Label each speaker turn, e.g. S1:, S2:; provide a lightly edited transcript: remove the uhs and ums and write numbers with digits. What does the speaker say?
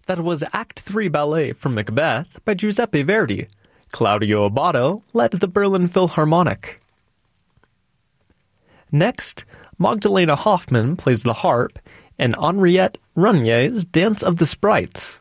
S1: That was Act 3 ballet from Macbeth by Giuseppe Verdi. Claudio Abbado led the Berlin Philharmonic. Next, Magdalena Hoffmann plays the harp in Henriette Regnier's Dance of the Sprites.